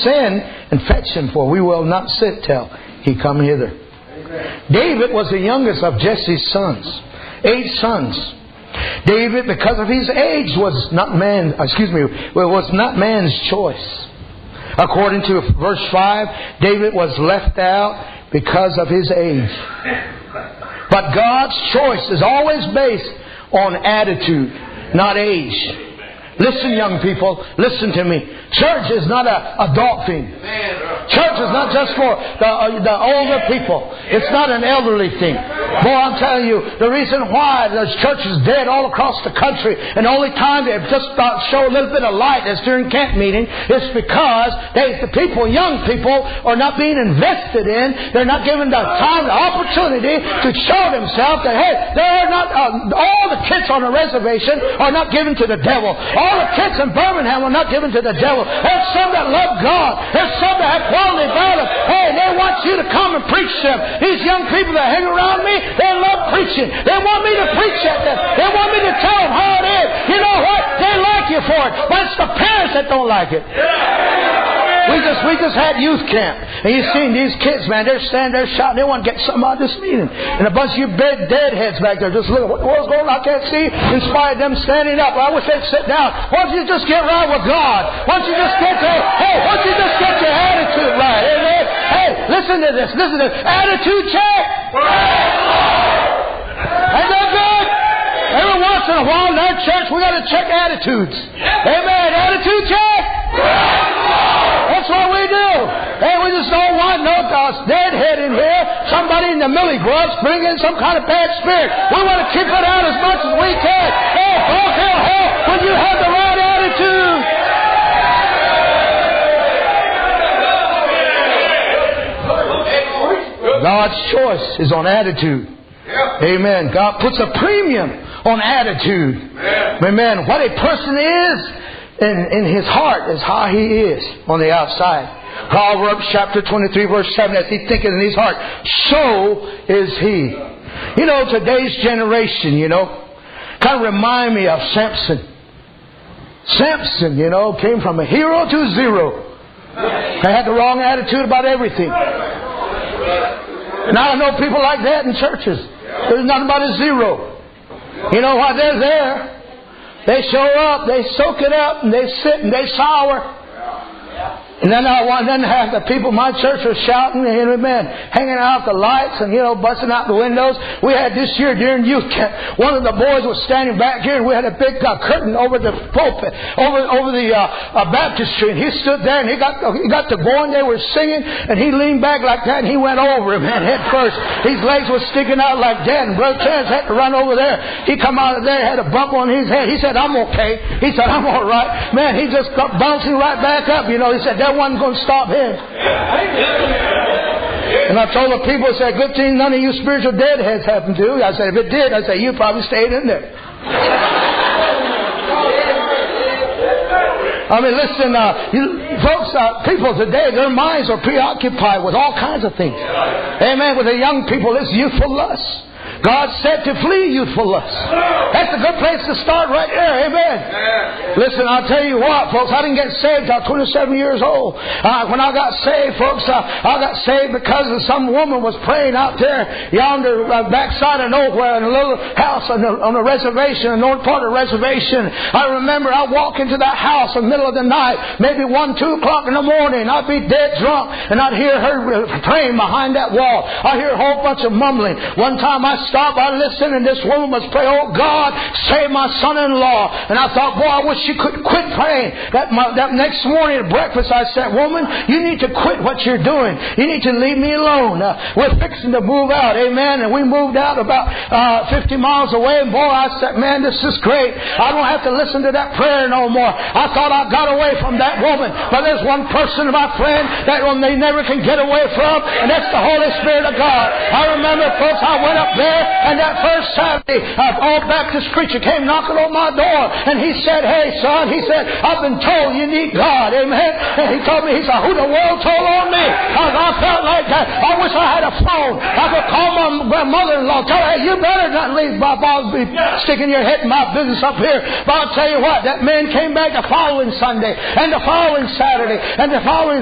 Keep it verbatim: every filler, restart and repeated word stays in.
send and fetch him, for we will not sit till he come hither. Amen. David was the youngest of Jesse's sons. Eight sons. David, because of his age, was not man, excuse me, was not man's choice. According to verse five, David was left out because of his age. But God's choice is always based on attitude, not age. Listen, young people, listen to me. Church is not an adult thing. Church is not just for the, uh, the older people. It's not an elderly thing. Boy, I'm telling you, the reason why there's churches dead all across the country, and the only time they just uh, show a little bit of light is during camp meeting, is because they, the people, young people, are not being invested in. They're not given the time, the opportunity to show themselves that, hey, they're not, uh, all the kids on the reservation are not given to the devil. All the kids in Birmingham are not given to the devil. There's some that love God. There's some that have quality about them. Hey, they want you to come and preach to them. These young people that hang around me, they love preaching. They want me to preach at them. They want me to tell them how it is. You know what? They like you for it. But it's the parents that don't like it. We just we just had youth camp. And you seen these kids, man, they're standing there shouting. They want to get something out of this meeting. And a bunch of you dead, deadheads back there just looking, what, what's going on? I can't see. Inspired them standing up. I wish they'd sit down. Why don't you just get right with God? Why don't you just get to, hey, why don't you just get your attitude right? Amen? Hey, listen to this. Listen to this. Attitude check. Ain't that good? Every once in a while in our church, we got to check attitudes. Amen. Attitude check. That's what we do. Hey, we just don't want no deadhead in here. Somebody in the millie grubs bring in some kind of bad spirit. We want to keep it out as much as we can. Hey, oh hell, hell, when you have the right attitude. God's choice is on attitude. Amen. God puts a premium on attitude. Amen. What a person is in, in his heart is how he is on the outside. Proverbs chapter twenty-three verse seven, as he thinketh in his heart, so is he. You know, today's generation, you know, kind of remind me of Samson. Samson, you know, came from a hero to zero. They had the wrong attitude about everything. And I know people like that in churches. There's nothing but a zero. You know what? They're there. They show up, they soak it up, and they sit and they sour. And then I want then have the people in my church are shouting, amen, hanging out the lights and, you know, busting out the windows. We had this year during youth camp, one of the boys was standing back here and we had a big uh, curtain over the pulpit, over over the uh, uh, baptistry, and he stood there and he got he got to going. They were singing and he leaned back like that and he went over him, man, head first. His legs were sticking out like that, and Brother Chance had to run over there. He come out of there, had a bump on his head. He said, "I'm okay." He said, "I'm all right." Man, he just got bouncing right back up. You know, he said, that wasn't going to stop him. And I told the people, I said, good thing none of you spiritual deadheads happened to. I said, if it did, I said, you probably stayed in there. I mean, listen, uh, you, folks, uh, people today, their minds are preoccupied with all kinds of things. Amen. With the young people, it's youthful lust. God said to flee youthful lust. That's a good place to start right there. Amen. Listen, I'll tell you what, folks. I didn't get saved until twenty-seven years old. Uh, when I got saved, folks, uh, I got saved because of some woman was praying out there yonder uh, backside of nowhere in a little house on the, on the reservation, the north part of the reservation. I remember I walk into that house in the middle of the night, maybe one, two o'clock in the morning. I'd be dead drunk, and I'd hear her praying behind that wall. I'd hear a whole bunch of mumbling. One time I stopped, I listened, and this woman was praying, "Oh God, save my son-in-law." And I thought, boy, I wish she could quit praying. That, my, that next morning at breakfast, I said, "Woman, you need to quit what you're doing. You need to leave me alone. Uh, we're fixing to move out." Amen. And we moved out about uh, fifty miles away. And boy, I said, man, this is great. I don't have to listen to that prayer no more. I thought I got away from that woman. But there's one person, my friend, that one they never can get away from, and that's the Holy Spirit of God. I remember, folks, I went up there, and that first Saturday, an old Baptist preacher came knocking on my door, and he said, "Hey, son," he said, "I've been told you need God." Amen. And he told me, he said, "Who the world told on me?" I, I felt like that. I wish I had a phone. I could call my, my mother-in-law, tell her, "Hey, you better not leave my boss be sticking your head in my business up here." But I'll tell you what, that man came back the following Sunday, and the following Saturday, and the following